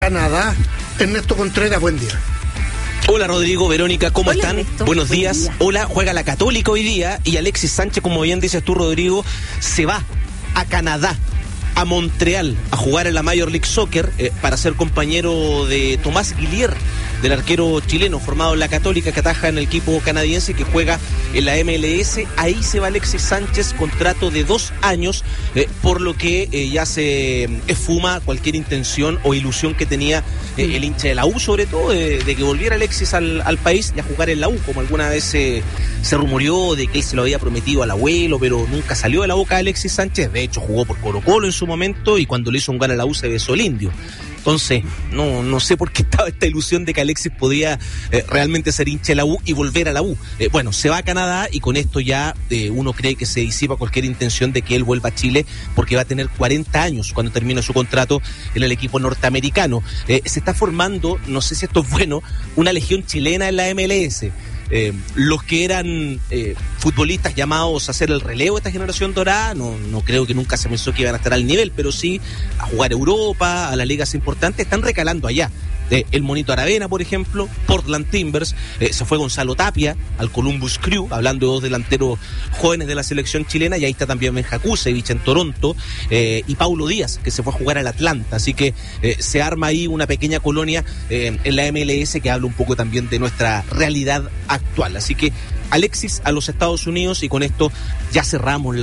Canadá. Ernesto Contreras, buen día. Hola Rodrigo, Verónica, ¿cómo Hola, están? Ernesto. Buenos Buen días. día. Hola, juega la Católica hoy día y Alexis Sánchez, como bien dices tú, Rodrigo, se va a Canadá, a Montreal, a jugar en la Major League Soccer para ser compañero de Tomás Guillier, del arquero chileno formado en la Católica que ataja en el equipo canadiense que juega en la MLS. Ahí se va Alexis Sánchez, contrato de 2 años, por lo que ya se esfuma cualquier intención o ilusión que tenía el hincha de la U, sobre todo de que volviera Alexis al país y a jugar en la U, como alguna vez se rumoreó de que él se lo había prometido al abuelo, pero nunca salió de la boca de Alexis Sánchez. De hecho, jugó por Colo-Colo en su momento y cuando le hizo un gol a la U se besó el indio. Entonces, no sé por qué estaba esta ilusión de que Alexis podía realmente ser hincha de la U y volver a la U. Bueno, se va a Canadá y con esto ya uno cree que se disipa cualquier intención de que él vuelva a Chile, porque va a tener 40 años cuando termine su contrato en el equipo norteamericano. Se está formando, no sé si esto es bueno, una legión chilena en la MLS. Los que eran futbolistas llamados a hacer el relevo de esta generación dorada, no creo que nunca se pensó que iban a estar al nivel, pero sí a jugar a Europa, a las ligas importantes, están recalando allá. El Monito Aravena, por ejemplo, Portland Timbers, se fue Gonzalo Tapia al Columbus Crew, hablando de 2 delanteros jóvenes de la selección chilena, y ahí está también Benja Kusevich en Toronto, y Paulo Díaz, que se fue a jugar al Atlanta, así que se arma ahí una pequeña colonia en la MLS que habla un poco también de nuestra realidad actual, así que Alexis a los Estados Unidos, y con esto ya cerramos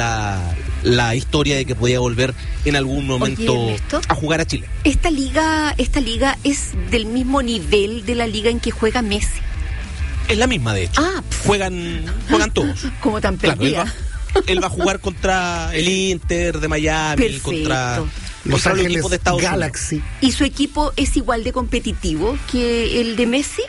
la historia de que podía volver en algún momento. Oye, Ernesto, a jugar a Chile. Esta liga es del mismo nivel de la liga en que juega Messi. Es la misma, de hecho. Juegan todos. Como tan Claro, perdida. él va a jugar contra el Inter de Miami, Perfecto. contra Los los Ángeles equipos de Estados Galaxy. Unidos. ¿Y su equipo es igual de competitivo que el de Messi?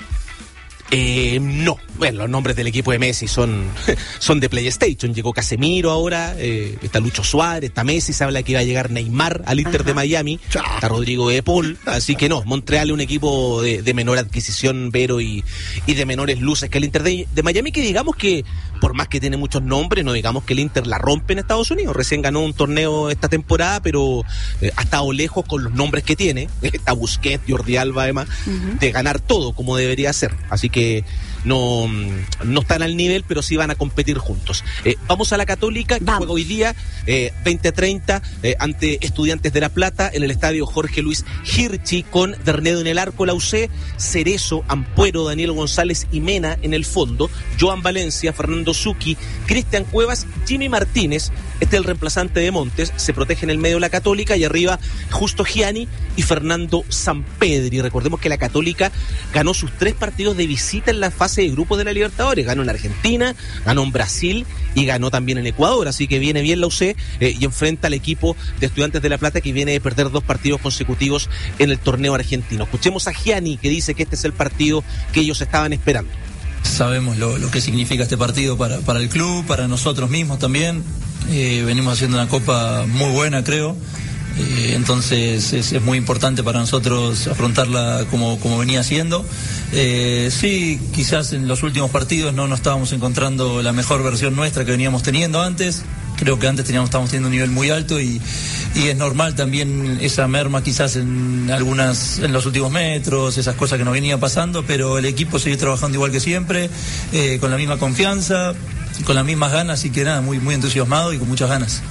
No, bueno, los nombres del equipo de Messi son de PlayStation. Llegó Casemiro ahora, está Lucho Suárez, está Messi, se habla que iba a llegar Neymar al Inter de Miami, está Rodrigo de Paul, así que no, Montreal es un equipo de menor adquisición, Vero, y de menores luces que el Inter de Miami, que digamos que, por más que tiene muchos nombres, no digamos que el Inter la rompe en Estados Unidos. Recién ganó un torneo esta temporada, pero ha estado lejos con los nombres que tiene. Está Busquets, Jordi Alba, además, de ganar todo como debería ser. Así que no están al nivel, pero sí van a competir juntos. Vamos a la Católica, que juega hoy día 20:30 ante Estudiantes de La Plata en el estadio Jorge Luis Hirchi, con Bernedo en el arco, la UC, Cerezo, Ampuero, Daniel González y Mena en el fondo, Joan Valencia, Fernando Zucchi, Cristian Cuevas, Jimmy Martínez, este es el reemplazante de Montes, se protege en el medio la Católica, y arriba Justo Gianni y Fernando Sampedri. Recordemos que la Católica ganó sus 3 partidos de visita en la fase de grupos de la Libertadores, ganó en Argentina, ganó en Brasil y ganó también en Ecuador, así que viene bien la UC y enfrenta al equipo de Estudiantes de La Plata, que viene de perder 2 partidos consecutivos en el torneo argentino. Escuchemos a Gianni, que dice que este es el partido que ellos estaban esperando. Sabemos lo que significa este partido para el club, para nosotros mismos también. Venimos haciendo una copa muy buena, creo. Entonces es muy importante para nosotros afrontarla como venía siendo. Sí, quizás en los últimos partidos no estábamos encontrando la mejor versión nuestra que veníamos teniendo antes. Creo que antes estábamos teniendo un nivel muy alto y es normal también esa merma quizás en los últimos metros, esas cosas que nos venía pasando, pero el equipo sigue trabajando igual que siempre, con la misma confianza, con las mismas ganas, así que nada, muy, muy entusiasmado y con muchas ganas.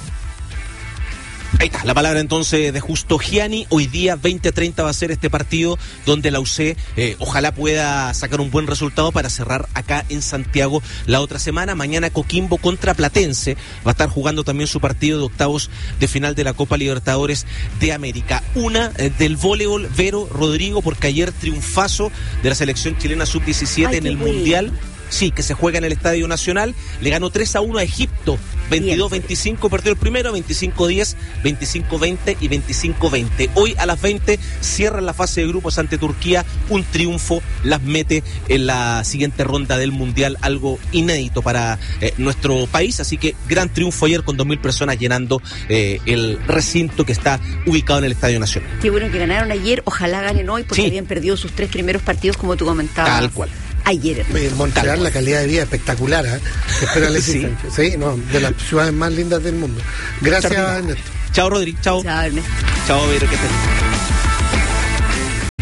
Ahí está, la palabra entonces de Justo Gianni. Hoy día 20:30 va a ser este partido donde la UC ojalá pueda sacar un buen resultado para cerrar acá en Santiago la otra semana. Mañana Coquimbo contra Platense va a estar jugando también su partido de octavos de final de la Copa Libertadores de América. Una del voleibol, Vero, Rodrigo, porque ayer triunfazo de la selección chilena sub-17 en el Mundial. Sí, que se juega en el Estadio Nacional, le ganó 3-1 a Egipto, 22-25 perdió el primero, 25-10, 25-20 y 25-20. Hoy a las 20 cierran la fase de grupos ante Turquía, un triunfo las mete en la siguiente ronda del Mundial, algo inédito para nuestro país, así que gran triunfo ayer con 2.000 personas llenando el recinto que está ubicado en el Estadio Nacional. Qué bueno que ganaron ayer, ojalá ganen hoy, porque sí, habían perdido sus 3 primeros partidos, como tú comentabas. Tal cual. Ayer. En Montreal la calidad de vida espectacular, ¿eh? Espera Alexis Sánchez. Sí, no, de las ciudades más lindas del mundo. Gracias, Ernesto. Chao, Rodri. Chao. Chao, Ernesto. Chao, Vero, que estés bien.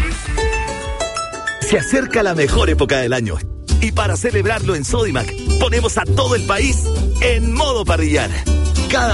Se acerca la mejor época del año. Y para celebrarlo en Sodimac, ponemos a todo el país en modo parrillar.